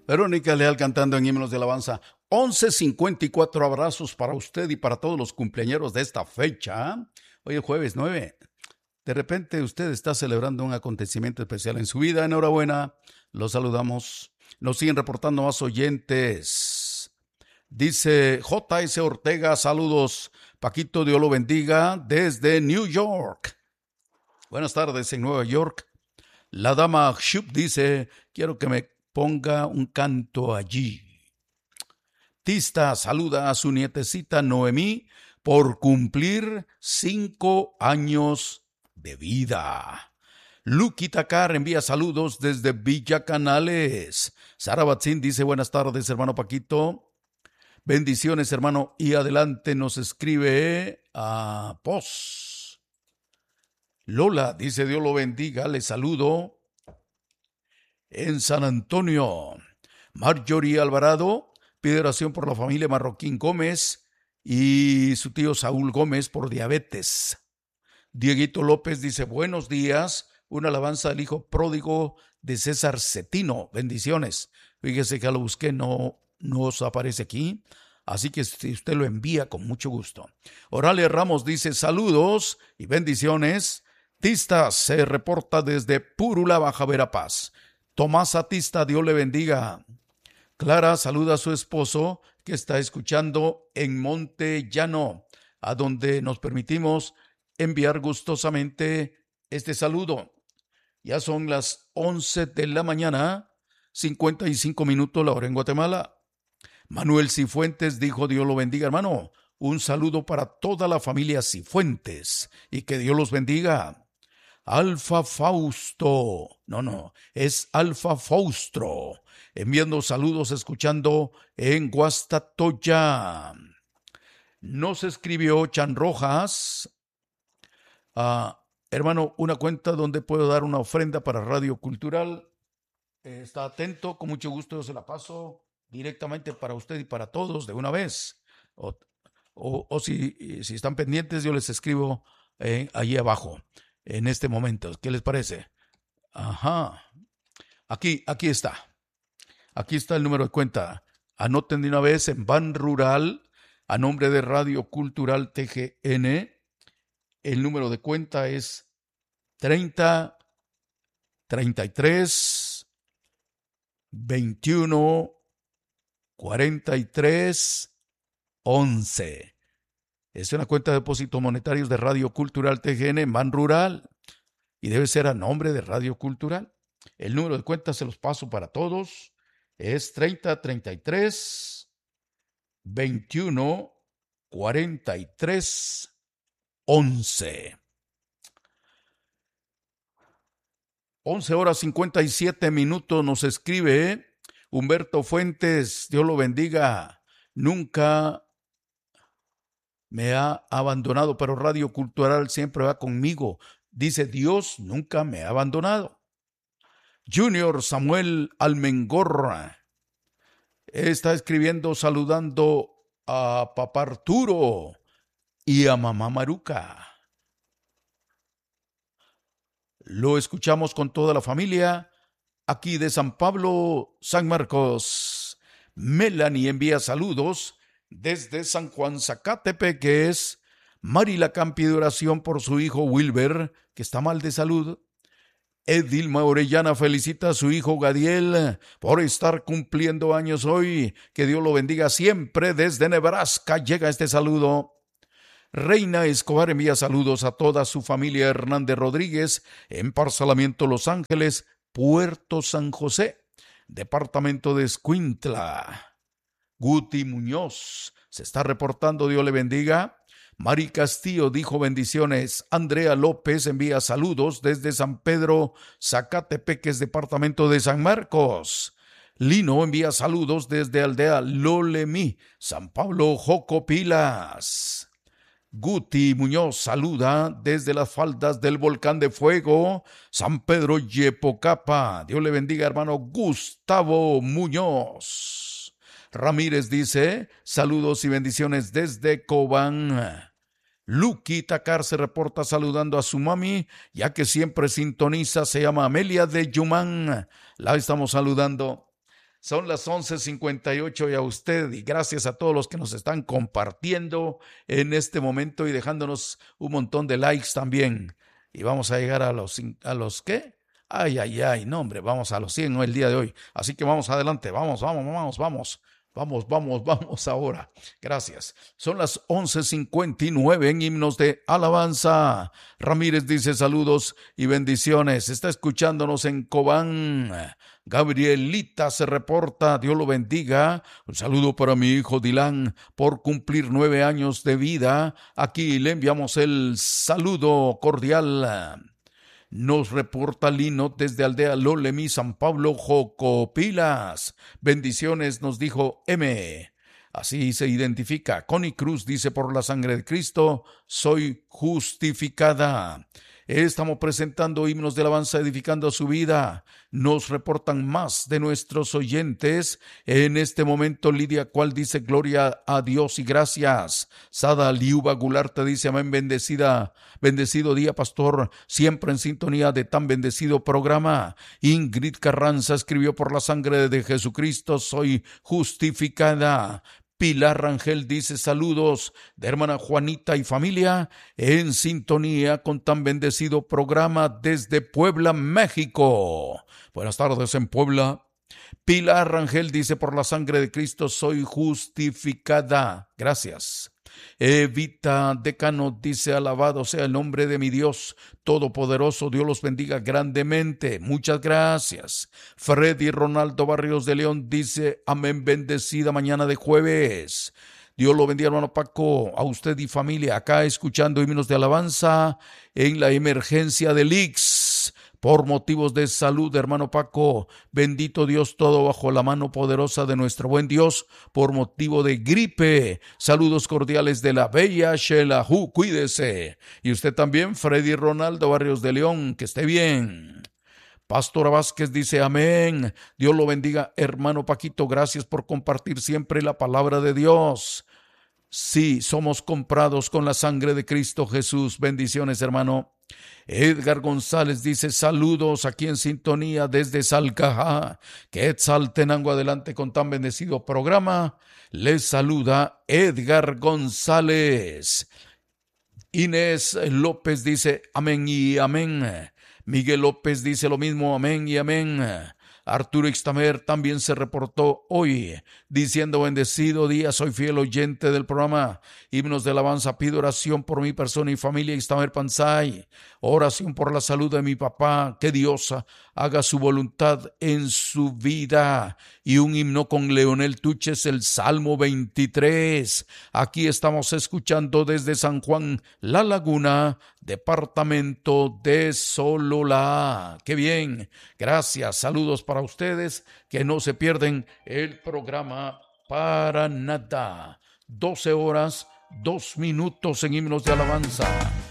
Verónica Leal cantando en Himnos de Alabanza. 11:54 abrazos para usted y para todos los cumpleañeros de esta fecha. Hoy es jueves 9. De repente usted está celebrando un acontecimiento especial en su vida. Enhorabuena. Los saludamos. Nos siguen reportando más oyentes. Dice J.S. Ortega, saludos. Paquito, Dios lo bendiga desde New York. Buenas tardes en Nueva York. La dama Shup dice, quiero que me ponga un canto allí. Tista saluda a su nietecita Noemí por cumplir 5 años de vida. Lucky Takar envía saludos desde Villa Canales. Sara Batzin dice, buenas tardes, hermano Paquito. Bendiciones, hermano. Y adelante nos escribe a Pos. Lola dice, Dios lo bendiga, le saludo. En San Antonio, Marjorie Alvarado pide oración por la familia Marroquín Gómez y su tío Saúl Gómez por diabetes. Dieguito López dice, buenos días, una alabanza al hijo pródigo de César Cetino, bendiciones. Fíjese que lo busqué, no os aparece aquí, así que si usted lo envía con mucho gusto. Oralia Ramos dice, saludos y bendiciones. Tista se reporta desde Purula, Baja Verapaz. Tomás Atista, Dios le bendiga. Clara saluda a su esposo que está escuchando en Monte Llano, a donde nos permitimos enviar gustosamente este saludo. Ya son las 11 de la mañana, 55 minutos la hora en Guatemala. Manuel Cifuentes dijo, Dios lo bendiga, hermano. Un saludo para toda la familia Cifuentes y que Dios los bendiga. Alfa Fausto, es Alfa Faustro, enviando saludos escuchando en Guastatoya. Nos escribió Chan Rojas, hermano, una cuenta donde puedo dar una ofrenda para Radio Cultural. Está atento, con mucho gusto yo se la paso directamente para usted y para todos de una vez. O si están pendientes, yo les escribo allí abajo. En este momento, ¿qué les parece? Ajá. Aquí está. Aquí está el número de cuenta. Anoten de una vez en Ban Rural, a nombre de Radio Cultural TGN. El número de cuenta es 30 33 21 43 11. Es una cuenta de depósitos monetarios de Radio Cultural TGN en Ban Rural y debe ser a nombre de Radio Cultural. El número de cuenta se los paso para todos. Es 30 33 21 43 11. 11:57 nos escribe Humberto Fuentes, Dios lo bendiga. Nunca me ha abandonado, pero Radio Cultural siempre va conmigo. Dice, Dios nunca me ha abandonado. Junior Samuel Almengorra está escribiendo, saludando a papá Arturo y a mamá Maruca. Lo escuchamos con toda la familia, aquí de San Pablo, San Marcos. Melanie envía saludos desde San Juan Zacatepeques. Marila Campi de oración por su hijo Wilber, que está mal de salud. Edilma Orellana felicita a su hijo Gadiel por estar cumpliendo años hoy. Que Dios lo bendiga siempre. Desde Nebraska llega este saludo. Reina Escobar envía saludos a toda su familia Hernández Rodríguez en Parcelamiento Los Ángeles, Puerto San José, departamento de Escuintla. Guti Muñoz se está reportando, Dios le bendiga. Mari Castillo dijo bendiciones. Andrea López envía saludos desde San Pedro, Zacatepeques, departamento de San Marcos. Lino envía saludos desde Aldea Lolemí, San Pablo, Jocopilas. Guti Muñoz saluda desde las faldas del Volcán de Fuego, San Pedro Yepocapa. Dios le bendiga, hermano Gustavo Muñoz. Ramírez dice, saludos y bendiciones desde Cobán. Lucky Takar se reporta saludando a su mami, ya que siempre sintoniza, se llama Amelia de Yumán. La estamos saludando. Son las 11:58 y a usted y gracias a todos los que nos están compartiendo en este momento y dejándonos un montón de likes también. Y vamos a llegar a los ¿qué? Ay, no hombre, vamos a los 100 el día de hoy. Así que vamos adelante, vamos ahora. Gracias. Son las 11:59 en Himnos de Alabanza. Ramírez dice saludos y bendiciones. Está escuchándonos en Cobán. Gabrielita se reporta, Dios lo bendiga. Un saludo para mi hijo Dylan por cumplir 9 años de vida. Aquí le enviamos el saludo cordial. Nos reporta Lino desde Aldea Lolemi, San Pablo, Jocopilas. Bendiciones, nos dijo M. Así se identifica. Connie Cruz dice, por la sangre de Cristo, soy justificada. Estamos presentando himnos de alabanza edificando su vida. Nos reportan más de nuestros oyentes. En este momento Lidia Cual dice gloria a Dios y gracias. Sada Liuba Gularte dice amén, bendecido día pastor, siempre en sintonía de tan bendecido programa. Ingrid Carranza escribió por la sangre de Jesucristo soy justificada. Pilar Rangel dice saludos de hermana Juanita y familia en sintonía con tan bendecido programa desde Puebla, México. Buenas tardes en Puebla. Pilar Rangel dice por la sangre de Cristo soy justificada. Gracias. Evita Decano dice alabado sea el nombre de mi Dios todopoderoso, Dios los bendiga grandemente, muchas gracias. Freddy Ronaldo Barrios de León dice amén, bendecida mañana de jueves. Dios lo bendiga hermano Paco, a usted y familia, acá escuchando himnos de alabanza en la emergencia del IX. Por motivos de salud, hermano Paco, bendito Dios, todo bajo la mano poderosa de nuestro buen Dios, por motivo de gripe. Saludos cordiales de la bella Shelahu, cuídese. Y usted también, Freddy Ronaldo Barrios de León, que esté bien. Pastora Vázquez dice amén. Dios lo bendiga, hermano Paquito, gracias por compartir siempre la palabra de Dios. Sí, somos comprados con la sangre de Cristo Jesús. Bendiciones, hermano. Edgar González dice saludos aquí en sintonía desde Salcajá. Quetzaltenango, adelante con tan bendecido programa. Les saluda Edgar González. Inés López dice amén y amén. Miguel López dice lo mismo, amén y amén. Arturo Ixtamer también se reportó hoy diciendo bendecido día, soy fiel oyente del programa Himnos de Alabanza, pido oración por mi persona y familia Ixtamer Panzay, oración por la salud de mi papá, que Dios haga su voluntad en su vida, y un himno con Leonel Tuches, el Salmo 23. Aquí estamos escuchando desde San Juan La Laguna, departamento de Sololá. ¡Qué bien! Gracias, saludos para ustedes, que no se pierden el programa para nada. 12 horas, 2 minutos en himnos de alabanza.